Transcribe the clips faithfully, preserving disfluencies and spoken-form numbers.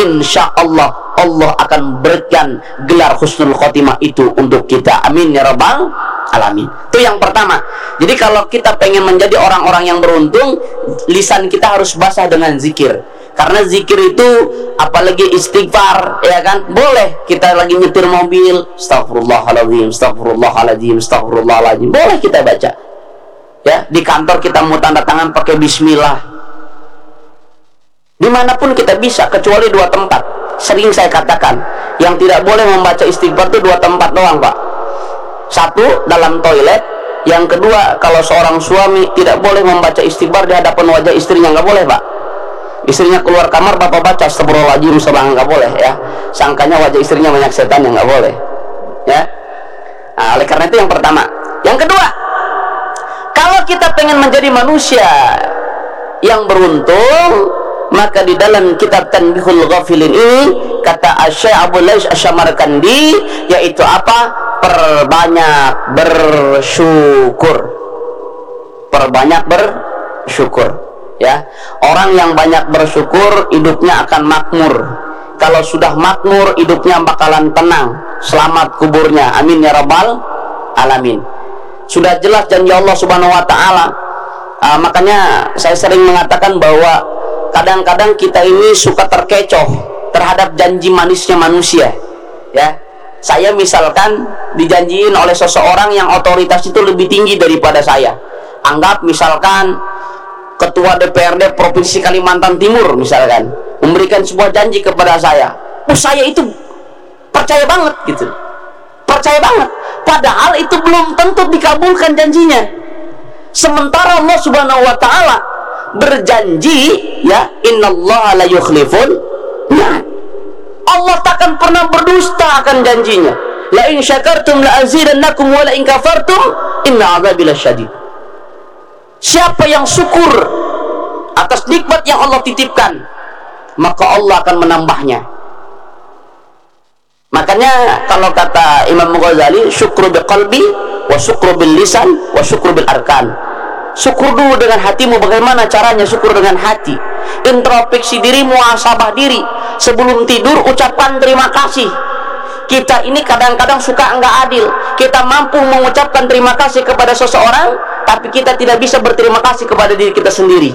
insya Allah Allah akan berikan gelar husnul khotimah itu untuk kita. Amin ya rabbal alamin. Itu yang pertama. Jadi kalau kita pengen menjadi orang-orang yang beruntung, lisan kita harus basah dengan zikir. Karena zikir itu, apalagi istighfar, ya kan, boleh kita lagi nyetir mobil, astagfirullahaladzim, astagfirullahaladzim, astagfirullahaladzim, boleh kita baca. Ya, di kantor kita mau tanda tangan pakai bismillah. Dimanapun kita bisa, kecuali dua tempat. Sering saya katakan, yang tidak boleh membaca istighfar itu dua tempat doang, Pak. Satu, dalam toilet. Yang kedua, kalau seorang suami tidak boleh membaca istighfar di hadapan wajah istrinya, nggak boleh, Pak. Istrinya keluar kamar, bapak baca astagfirullahaladzim, sebang, nggak boleh, ya. Sangkanya wajah istrinya banyak setan, yang nggak boleh, ya. Nah, oleh karena itu yang pertama. Yang kedua, kalau kita pengen menjadi manusia yang beruntung, maka di dalam kitab Tanbihul Ghafilin ini kata Syekh Abdul Lais Asy-Syamarkandi, yaitu apa? Perbanyak bersyukur. Perbanyak bersyukur. Ya, orang yang banyak bersyukur hidupnya akan makmur. Kalau sudah makmur, hidupnya bakalan tenang, selamat kuburnya. Amin ya rabbal alamin. Sudah jelas janji Allah Subhanahu wa taala. Uh, makanya saya sering mengatakan bahwa kadang-kadang kita ini suka terkecoh terhadap janji manisnya manusia. Ya, saya misalkan dijanjiin oleh seseorang yang otoritas itu lebih tinggi daripada saya. Anggap misalkan Ketua D P R D Provinsi Kalimantan Timur misalkan memberikan sebuah janji kepada saya, oh saya itu percaya banget gitu, percaya banget, padahal itu belum tentu dikabulkan janjinya. Sementara Allah Subhanahu wa taala berjanji, ya, innallaha la yukhliful mi'ad. Allah takkan pernah berdusta akan janjinya. La in syakartum la azidannakum wa la in kafartum inna 'adzabi lasyadid. Siapa yang syukur atas nikmat yang Allah titipkan, maka Allah akan menambahnya. Makanya kalau kata Imam Ghazali, syukru bil qalbi wa syukru bil lisan wa syukru bil arkan. Syukur dulu dengan hatimu. Bagaimana caranya syukur dengan hati? Introspeksi diri, muhasabah diri. Sebelum tidur ucapkan terima kasih. Kita ini kadang-kadang suka enggak adil. Kita mampu mengucapkan terima kasih kepada seseorang, tapi kita tidak bisa berterima kasih kepada diri kita sendiri.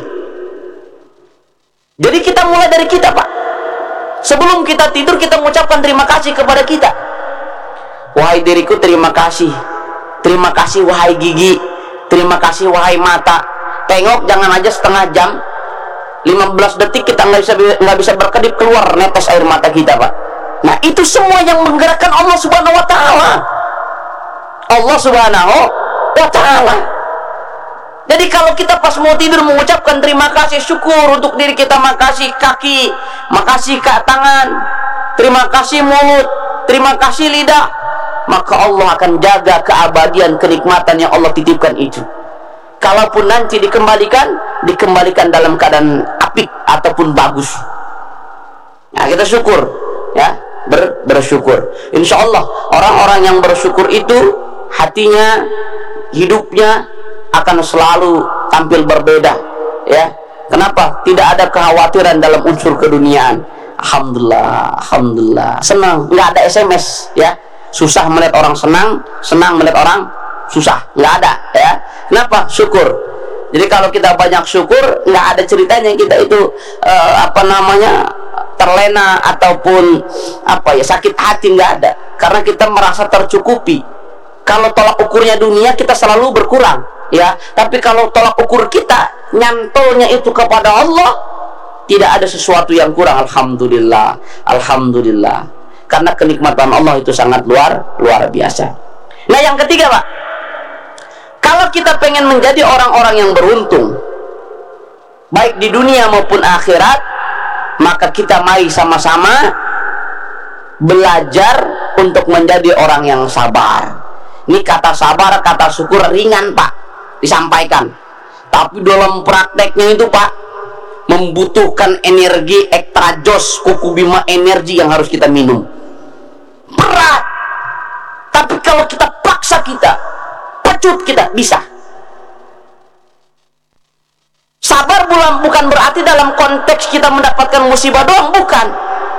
Jadi kita mulai dari kita, Pak. Sebelum kita tidur, kita mengucapkan terima kasih kepada kita. Wahai diriku, terima kasih. Terima kasih wahai gigi. Terima kasih wahai mata. Tengok, jangan aja setengah jam, lima belas detik kita nggak bisa nggak bisa berkedip, keluar netes air mata kita, Pak. Nah, itu semua yang menggerakkan Allah Subhanahu wa taala. Allah Subhanahu wa taala. Jadi kalau kita pas mau tidur mengucapkan terima kasih, syukur untuk diri kita, makasih kaki, makasih ke tangan, terima kasih mulut, terima kasih lidah, maka Allah akan jaga keabadian kenikmatan yang Allah titipkan itu. Kalaupun nanti dikembalikan, dikembalikan dalam keadaan apik ataupun bagus. Nah, kita syukur, ya. Ber, bersyukur. Insya Allah orang-orang yang bersyukur itu hatinya, hidupnya akan selalu tampil berbeda, ya. Kenapa? Tidak ada kekhawatiran dalam unsur keduniaan. Alhamdulillah, alhamdulillah, senang. Nggak ada S M S, ya. Susah melihat orang senang, senang melihat orang susah. Nggak ada, ya. Kenapa? Syukur. Jadi kalau kita banyak syukur, nggak ada ceritanya kita itu uh, apa namanya terlena ataupun apa ya sakit hati, nggak ada, karena kita merasa tercukupi. Kalau tolak ukurnya dunia, kita selalu berkurang, ya. Tapi kalau tolak ukur kita nyantolnya itu kepada Allah, tidak ada sesuatu yang kurang. Alhamdulillah, alhamdulillah, karena kenikmatan Allah itu sangat luar luar biasa. Nah, yang ketiga, Pak, kalau kita pengen menjadi orang-orang yang beruntung baik di dunia maupun akhirat, maka kita mari sama-sama belajar untuk menjadi orang yang sabar. Ini kata sabar, kata syukur ringan, Pak, disampaikan. Tapi dalam prakteknya itu, Pak, membutuhkan energi ekstra jos, kuku bima energi yang harus kita minum. Berat. Tapi kalau kita paksa, kita pecut, kita bisa. Sabar bukan berarti dalam konteks kita mendapatkan musibah doang, bukan.